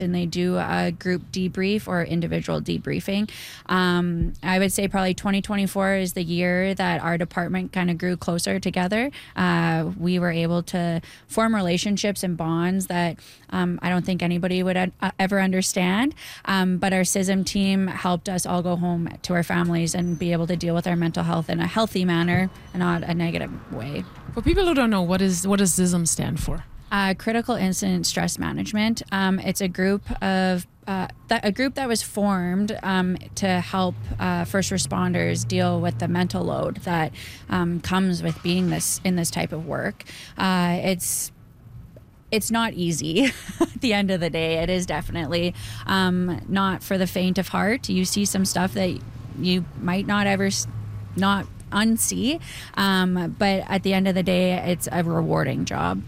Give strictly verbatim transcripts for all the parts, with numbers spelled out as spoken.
and they do a group debrief or individual debriefing. Um, I would say probably twenty twenty-four is the year that our department kind of grew closer together. Uh, we were able to form relationships and bonds that um, I don't think anybody would uh, ever understand. Um, but our C I S M team helped us all go home to our families and be able to deal with our mental health in a healthy manner and not a negative way. For people who don't know, what is what does C I S M stand for? Uh, Critical Incident Stress Management. Um, it's a group of uh, that, a group that was formed um, to help uh, first responders deal with the mental load that um, comes with being this in this type of work. Uh, it's It's not easy at the end of the day. It is definitely um, not for the faint of heart. You see some stuff that you might not ever s- not unsee, um, but at the end of the day, it's a rewarding job.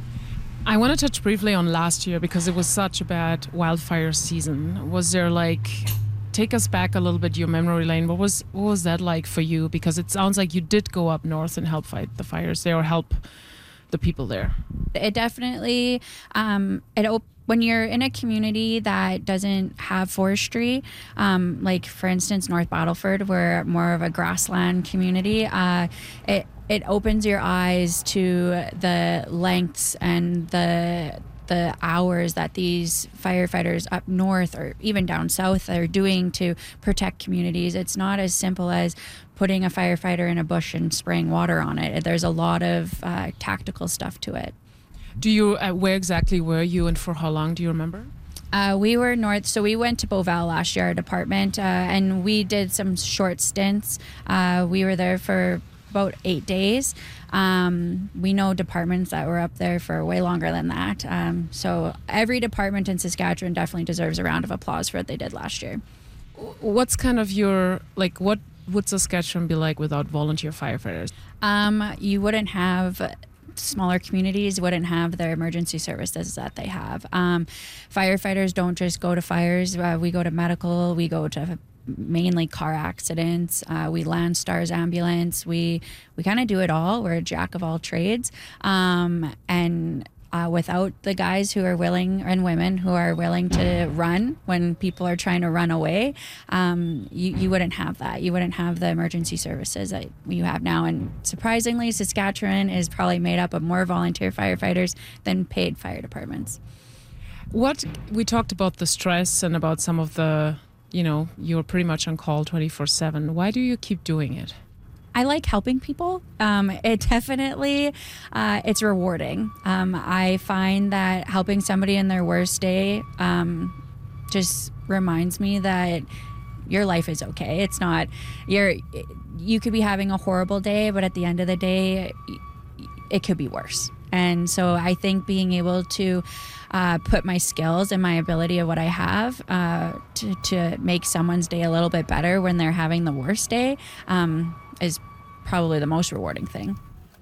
I want to touch briefly on last year because it was such a bad wildfire season. Was there like, take us back a little bit, your memory lane. What was what was that like for you? Because it sounds like you did go up north and help fight the fires there or help the people there. It definitely, um, it op- when you're in a community that doesn't have forestry, um, like for instance, North Battleford, we're more of a grassland community, uh, it it opens your eyes to the lengths and the the hours that these firefighters up north or even down south are doing to protect communities. It's not as simple as putting a firefighter in a bush and spraying water on it. There's a lot of uh, tactical stuff to it. Do you, uh, where exactly were you and for how long, do you remember? Uh, we were north, so we went to Beauval last year, our department, uh, and we did some short stints. Uh, we were there for about eight days. Um, we know departments that were up there for way longer than that. Um, so every department in Saskatchewan definitely deserves a round of applause for what they did last year. What's kind of your, like, what would Saskatchewan be like without volunteer firefighters? Um, you wouldn't have smaller communities, wouldn't have the emergency services that they have. Um, firefighters don't just go to fires. Uh, we go to medical, we go to mainly car accidents. Uh, we land stars ambulance. We we kind of do it all. We're a jack of all trades. Um, and uh, without the guys who are willing and women who are willing to run when people are trying to run away, um, you, you wouldn't have that. You wouldn't have the emergency services that you have now. And surprisingly, Saskatchewan is probably made up of more volunteer firefighters than paid fire departments. What, we talked about the stress and about some of the, you know, you're pretty much on call twenty-four seven. Why do you keep doing it? I like helping people. Um, it definitely, uh, it's rewarding. Um, I find that helping somebody in their worst day um, just reminds me that your life is okay. It's not, you're, you could be having a horrible day, but at the end of the day, it could be worse. And so I think being able to uh, put my skills and my ability of what I have uh, to, to make someone's day a little bit better when they're having the worst day um, is probably the most rewarding thing.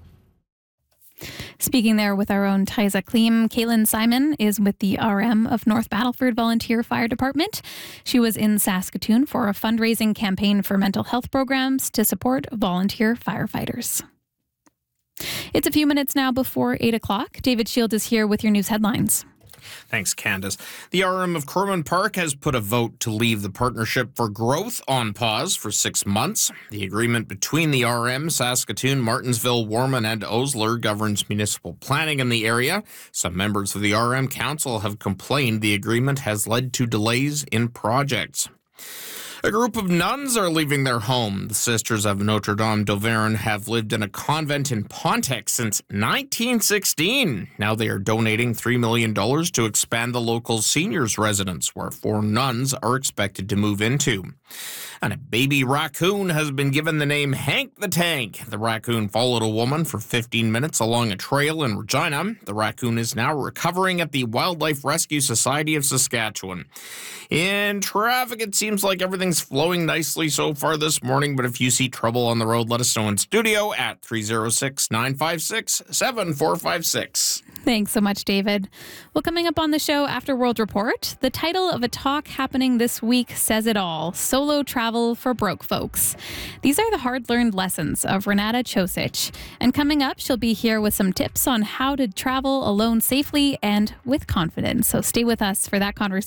Speaking there with our own Tyza Kleem, Caitlin Simon is with the R M of North Battleford Volunteer Fire Department. She was in Saskatoon for a fundraising campaign for mental health programs to support volunteer firefighters. It's a few minutes now before eight o'clock. David Shield is here with your news headlines. Thanks, Candace. The R M of Corman Park has put a vote to leave the Partnership for Growth on pause for six months. The agreement between the R M, Saskatoon, Martensville, Warman, and Osler governs municipal planning in the area. Some members of the R M Council have complained the agreement has led to delays in projects. A group of nuns are leaving their home. The Sisters of Notre Dame d'Auvergne have lived in a convent in Pontic since nineteen sixteen. Now they are donating three million dollars to expand the local seniors' residence, where four nuns are expected to move into. And a baby raccoon has been given the name Hank the Tank. The raccoon followed a woman for fifteen minutes along a trail in Regina. The raccoon is now recovering at the Wildlife Rescue Society of Saskatchewan. In traffic, it seems like everything's flowing nicely so far this morning, but if you see trouble on the road, let us know in studio at three oh six, nine five six, seven four five six. Thanks so much, David. Well, coming up on the show after World Report, the title of a talk happening this week says it all: Solo Travel for Broke Folks. These are the hard-learned lessons of Renata Chosich. And coming up, she'll be here with some tips on how to travel alone safely and with confidence. So stay with us for that conversation.